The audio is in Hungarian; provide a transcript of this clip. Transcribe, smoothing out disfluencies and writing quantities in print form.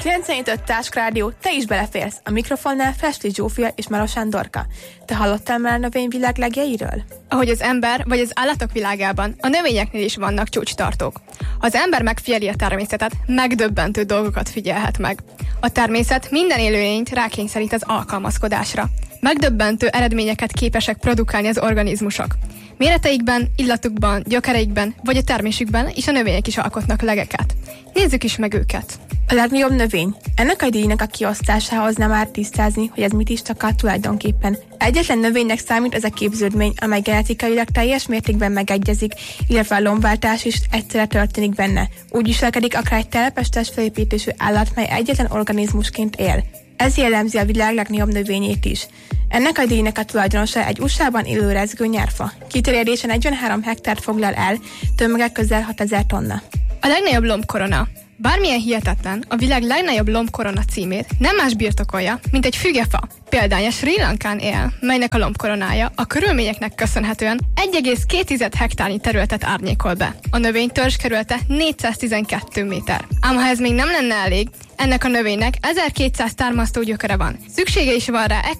97.5 Táskrádió, te is beleférsz. A mikrofonnál Festli Zsófia és Maros Sándorka. Te hallottál már a növényvilág legjeiről? Ahogy az ember vagy az állatok világában, a növényeknél is vannak csúcstartók. Ha az ember megfigyeli a természetet, megdöbbentő dolgokat figyelhet meg. A természet minden élőlényt rákényszerít az alkalmazkodásra. Megdöbbentő eredményeket képesek produkálni az organizmusok. Méreteikben, illatukban, gyökereikben vagy a termésükben is a növények is alkotnak legeket. Nézzük is meg őket! A legnagyobb növény. Ennek a díjnak a kiosztásához nem árt tisztázni, hogy ez mit is takar tulajdonképpen. Egyetlen növénynek számít ez a képződmény, amely genetikailag teljes mértékben megegyezik, illetve a lombváltás is egyszerre történik benne. Úgy viselkedik akár egy telepes testfelépítésű állat, mely egyetlen organizmusként él. Ez jellemzi a világ legnagyobb növényét is. Ennek a díjnak a tulajdonosa egy USA-ban élő rezgő nyárfa. Kiterjedése 43 hektárt foglal el, tömege közel 6000 tonna. A legnagyobb lombkorona. Bármilyen hihetetlen, a világ legnagyobb lombkorona címét nem más birtokolja, mint egy fügefa. Példánya Srí Lankán él, melynek a lombkoronája a körülményeknek köszönhetően 1,2 hektárnyi területet árnyékol be. A növénytörzs kerülete 412 méter. Ám ha ez még nem lenne elég, ennek a növénynek 1200 támasztó gyökere van. Szüksége is van rá